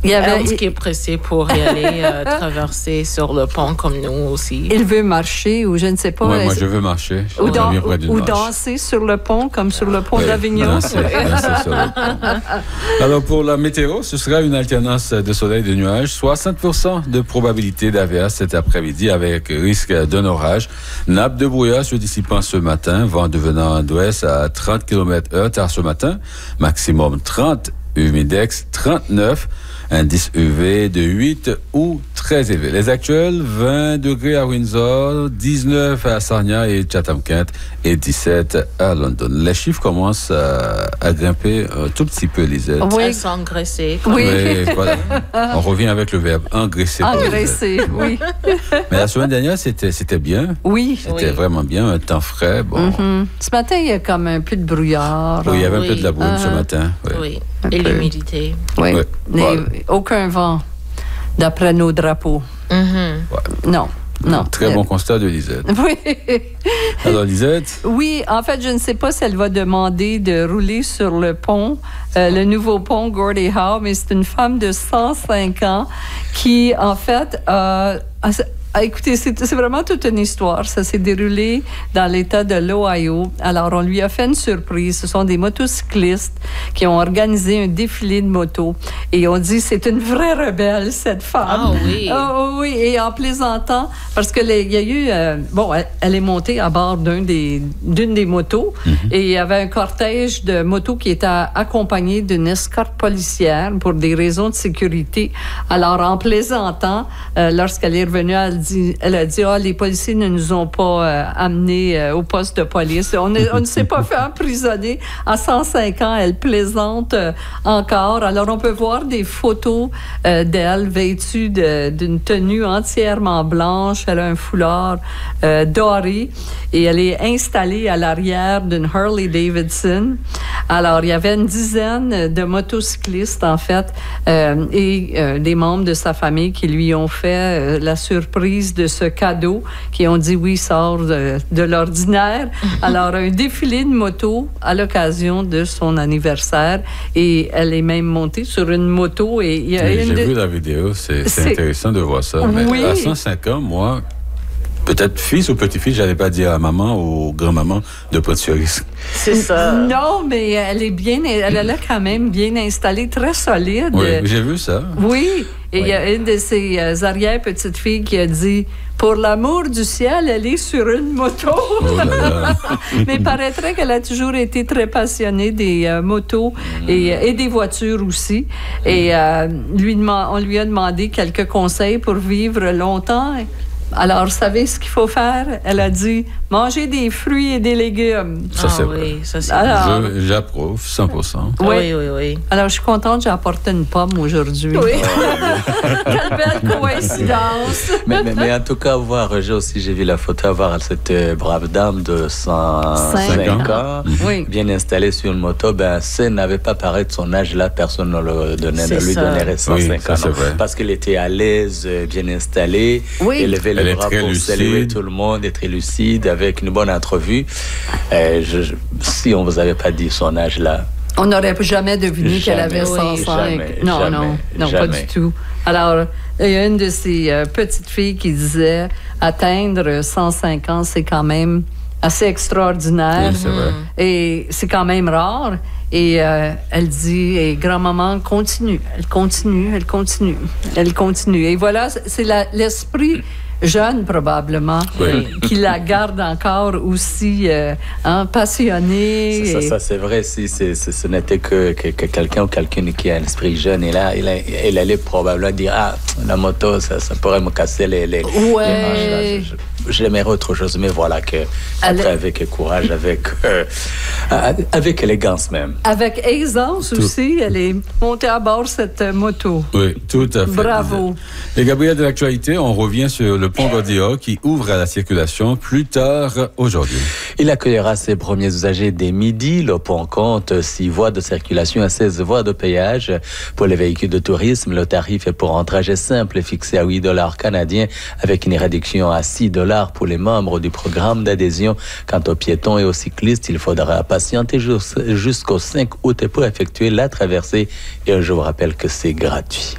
Il y avait Ernst qui est pressé pour y aller traverser sur le pont comme nous aussi. Il veut marcher ou je ne sais pas. Ouais, moi, je veux marcher. Ou danser sur le pont, comme sur le pont d'Avignon. Danser sur le pont. Alors, pour la météo, ce sera une alternance de soleil et de nuages. 60% de probabilité d'averse cet après-midi avec risque d'un orage. Nappe de brouillard se dissipant ce matin. Vent devenant d'ouest à 30 km/h tard ce matin. Maximum 30. Humidex 39, indice UV de 8 ou très élevé. Les actuels, 20 degrés à Windsor, 19 à Sarnia et Chatham-Kent et 17 à London. Les chiffres commencent à grimper un tout petit peu, Lisette. Oui. Elles sont engraissées. Oui. Mais voilà. On revient avec le verbe engraisser. Engraisser, oui. Mais la semaine dernière, c'était bien. Oui. C'était vraiment bien, un temps frais. Bon. Mm-hmm. Ce matin, il y a comme un peu de brouillard. Oui, il y avait un peu de la brume ce matin. Oui. Et l'humidité. Oui. Ouais. Voilà. Aucun vent, d'après nos drapeaux. Mm-hmm. Non. Non. Très bon constat de Lisette. Oui. Alors, Lisette? Oui, en fait, je ne sais pas si elle va demander de rouler sur le pont, le nouveau pont Gordie Howe, mais c'est une femme de 105 ans qui, en fait, écoutez, c'est vraiment toute une histoire. Ça s'est déroulé dans l'État de l'Ohio. Alors, on lui a fait une surprise. Ce sont des motocyclistes qui ont organisé un défilé de motos. Et on dit, c'est une vraie rebelle, cette femme. Ah oui. Oui, et en plaisantant, parce que il y a eu... elle est montée à bord d'une des motos. Et il y avait un cortège de motos qui était accompagné d'une escorte policière pour des raisons de sécurité. Alors, en plaisantant, lorsqu'elle est revenue, elle a dit, les policiers ne nous ont pas amenés au poste de police. On ne s'est pas fait emprisonner. À 105 ans, elle plaisante encore. Alors, on peut voir des photos d'elle vêtue d'une tenue entièrement blanche. Elle a un foulard doré et elle est installée à l'arrière d'une Harley Davidson. Alors, il y avait une dizaine de motocyclistes, en fait, et des membres de sa famille qui lui ont fait la surprise de ce cadeau, qui ont dit oui, sort de l'ordinaire. Alors, un défilé de moto à l'occasion de son anniversaire, et elle est même montée sur une moto. Et j'ai vu la vidéo, c'est intéressant de voir ça. Mais oui. À 105 ans, moi, peut-être fils ou petit-fils, j'allais pas dire à maman ou grand-maman de prendre ce risque. C'est ça. Non, mais elle a l'air quand même bien installée, très solide. Oui, j'ai vu ça. Oui, et il y a une de ses arrière-petites-filles qui a dit « Pour l'amour du ciel, elle est sur une moto. » Oh là là. Mais il paraîtrait qu'elle a toujours été très passionnée des motos et des voitures aussi. Et on lui a demandé quelques conseils pour vivre longtemps. Alors, vous savez ce qu'il faut faire? Elle a dit, manger des fruits et des légumes. Ça, c'est oui, vrai. ça, c'est Alors, j'approuve, 100%. Oui. Alors, je suis contente, j'ai apporté une pomme aujourd'hui. Oui. Quelle belle coïncidence! mais en tout cas, Roger aussi, j'ai vu la photo, voir cette brave dame de 105 ans, bien installée sur une moto. Si elle n'avait pas parlé de son âge, là, personne ne lui donnerait 105 ans. Parce qu'elle était à l'aise, bien installée. Oui. Elle levait les bras pour saluer tout le monde, être très lucide, avec une bonne entrevue. Si on ne vous avait pas dit son âge, là... On n'aurait jamais deviné qu'elle avait 105. Non, pas du tout. Alors, il y a une de ces petites filles qui disait, atteindre 105 ans, c'est quand même assez extraordinaire. Oui, c'est vrai. Et c'est quand même rare. Et elle dit, et grand-maman continue. Elle continue. Et voilà, c'est l'esprit jeune, probablement, qui la garde encore aussi passionnée. Ça, c'est vrai. Si ce n'était que quelqu'un ou quelqu'une qui a un esprit jeune, et là, elle allait probablement dire, la moto, ça pourrait me casser les manches. J'aimerais autre chose, mais voilà que après, avec courage, avec élégance même. Avec aisance aussi, elle est montée à bord cette moto. Oui, tout à fait. Bravo. Et Gabriel, de l'actualité, on revient sur le pont Gordie Howe qui ouvre à la circulation plus tard aujourd'hui. Il accueillera ses premiers usagers dès midi. Le pont compte 6 voies de circulation et 16 voies de péage. Pour les véhicules de tourisme, le tarif est pour un trajet simple fixé à $8 canadiens avec une réduction à $6 pour les membres du programme d'adhésion. Quant aux piétons et aux cyclistes, il faudra patienter jusqu'au 5 août pour effectuer la traversée. Et je vous rappelle que c'est gratuit.